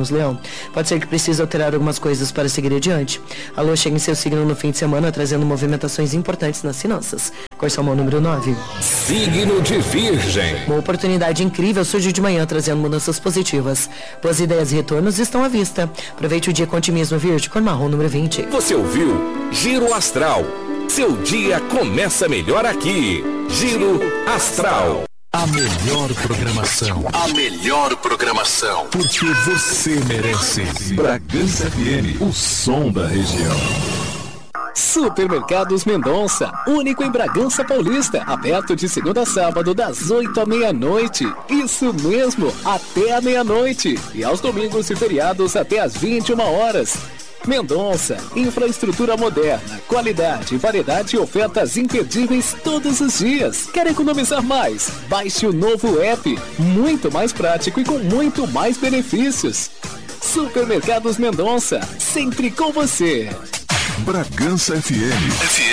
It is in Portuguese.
Leão. Pode ser que precise alterar algumas coisas para seguir adiante. A Lua chega em seu signo no fim de semana, trazendo movimentações importantes nas finanças. Cor salmão número 9. Signo de Virgem. Uma oportunidade incrível surge de manhã, trazendo mudanças positivas. Boas ideias e retornos estão à vista. Aproveite o dia com otimismo, Virgem. Cor marrom número 20. Você ouviu Giro Astral. Seu dia começa melhor aqui. Giro Astral. A melhor programação. A melhor programação. Porque você merece. Bragança FM, o som da região. Supermercados Mendonça, único em Bragança Paulista, aberto de segunda a sábado das 8 à meia-noite. Isso mesmo, até a meia-noite. E aos domingos e feriados até às 21 horas. Mendonça, infraestrutura moderna, qualidade, variedade e ofertas imperdíveis todos os dias. Quer economizar mais? Baixe o novo app, muito mais prático e com muito mais benefícios. Supermercados Mendonça, sempre com você. Bragança FM.